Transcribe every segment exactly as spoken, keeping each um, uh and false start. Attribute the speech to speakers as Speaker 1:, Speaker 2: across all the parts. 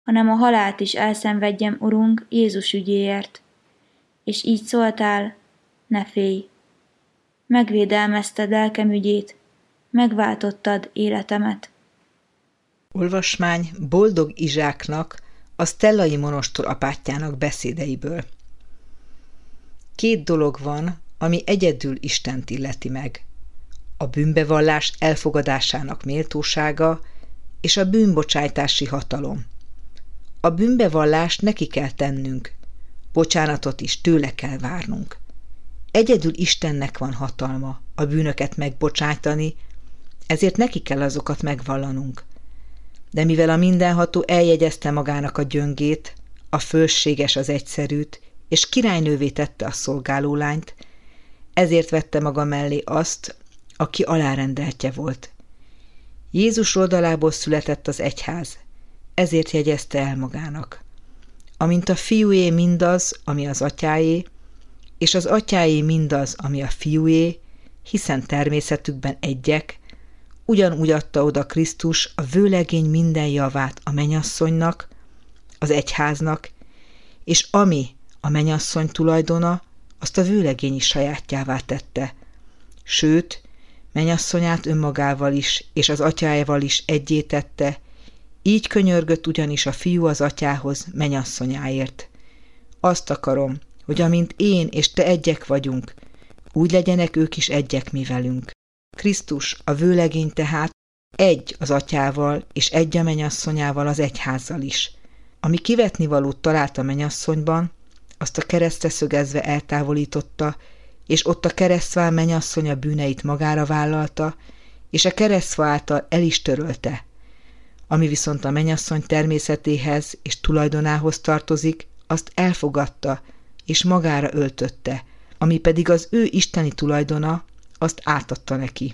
Speaker 1: hanem a halált is elszenvedjem, Urunk, Jézus ügyéért. És így szóltál, ne félj. Megvédelmezted lelkem ügyét, megváltottad életemet.
Speaker 2: Olvasmány Boldog Izsáknak, a Sztellai monostor apátjának beszédeiből. Két dolog van, ami egyedül Istent illeti meg. A bűnbevallás elfogadásának méltósága és a bűnbocsájtási hatalom. A bűnbevallást neki kell tennünk, bocsánatot is tőle kell várnunk. Egyedül Istennek van hatalma a bűnöket megbocsájtani, ezért neki kell azokat megvallanunk. De mivel a mindenható eljegyezte magának a gyöngét, a fölséges az egyszerűt, és királynővé tette a szolgálólányt, ezért vette maga mellé azt, aki alárendeltje volt. Jézus oldalából született az egyház, ezért jegyezte el magának. Amint a fiúé mindaz, ami az atyáé, és az atyáé mindaz, ami a fiúé, hiszen természetükben egyek, ugyanúgy adta oda Krisztus a vőlegény minden javát a mennyasszonynak, az egyháznak, és ami a mennyasszony tulajdona, azt a vőlegény is sajátjává tette. Sőt, mennyasszonyát önmagával is, és az atyájával is egyé tette, így könyörgött ugyanis a fiú az atyához mennyasszonyáért. Azt akarom, hogy amint én és te egyek vagyunk, úgy legyenek ők is egyek mi velünk. Krisztus, a vőlegény tehát egy az atyával és egy a mennyasszonyával, az egyházzal is. Ami kivetnivalót talált a mennyasszonyban, azt a keresztre szögezve eltávolította, és ott a keresztfá mennyasszony a bűneit magára vállalta, és a keresztfa által el is törölte. Ami viszont a mennyasszony természetéhez és tulajdonához tartozik, azt elfogadta, és magára öltötte, ami pedig az ő isteni tulajdona, azt átadta neki.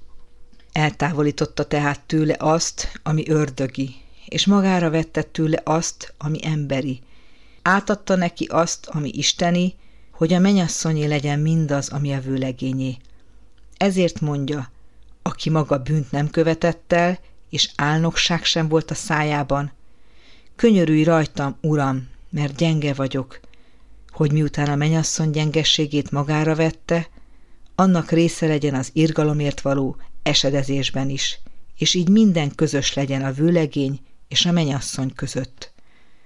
Speaker 2: Eltávolította tehát tőle azt, ami ördögi, és magára vette tőle azt, ami emberi. Átadta neki azt, ami isteni, hogy a mennyasszonyé legyen mindaz, ami a vőlegényé. Ezért mondja, aki maga bűnt nem követett el, és álnokság sem volt a szájában, könyörülj rajtam, Uram, mert gyenge vagyok, hogy miután a mennyasszony gyengességét magára vette, annak része legyen az irgalomért való esedezésben is, és így minden közös legyen a vőlegény és a mennyasszony között.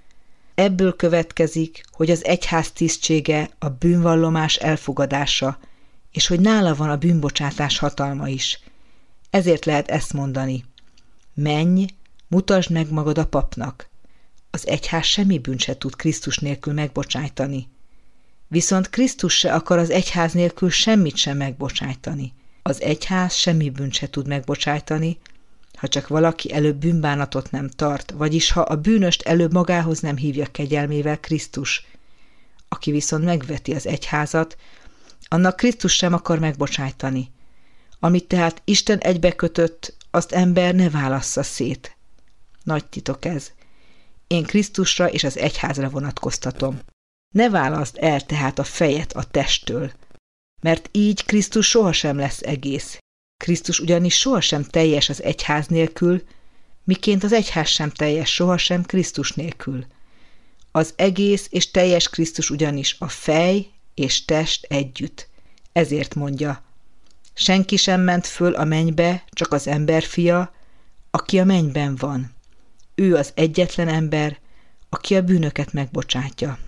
Speaker 2: Ebből következik, hogy az egyház tisztsége a bűnvallomás elfogadása, és hogy nála van a bűnbocsátás hatalma is. Ezért lehet ezt mondani. Menj, mutasd meg magad a papnak. Az egyház semmi bűnt se tud Krisztus nélkül megbocsájtani. Viszont Krisztus se akar az egyház nélkül semmit sem megbocsájtani. Az egyház semmi bűnt se tud megbocsájtani, ha csak valaki előbb bűnbánatot nem tart, vagyis ha a bűnöst előbb magához nem hívja kegyelmével Krisztus. Aki viszont megveti az egyházat, annak Krisztus sem akar megbocsájtani. Amit tehát Isten egybekötött, azt ember ne válassza szét. Nagy titok ez. Én Krisztusra és az egyházra vonatkoztatom. Ne válaszd el tehát a fejet a testtől, mert így Krisztus sohasem lesz egész. Krisztus ugyanis sohasem teljes az egyház nélkül, miként az egyház sem teljes sohasem Krisztus nélkül. Az egész és teljes Krisztus ugyanis a fej és test együtt. Ezért mondja, senki sem ment föl a mennybe, csak az emberfia, aki a mennyben van. Ő az egyetlen ember, aki a bűnöket megbocsátja.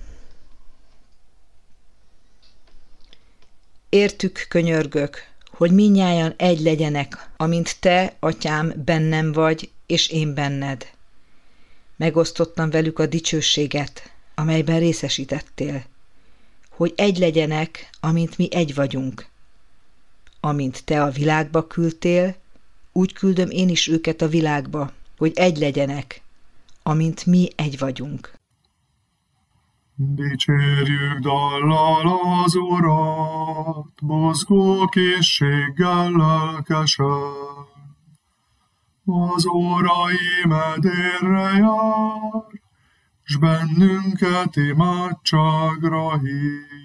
Speaker 2: Értük könyörgök, hogy mindnyájan egy legyenek, amint te, atyám, bennem vagy, és én benned. Megosztottam velük a dicsőséget, amelyben részesítettél, hogy egy legyenek, amint mi egy vagyunk. Amint te a világba küldtél, úgy küldöm én is őket a világba, hogy egy legyenek, amint mi egy vagyunk.
Speaker 3: Dicsérjük dallal az Urat, mozgó készséggel lelkesen. Az Úr imedérre jár, s bennünket imádságra hív.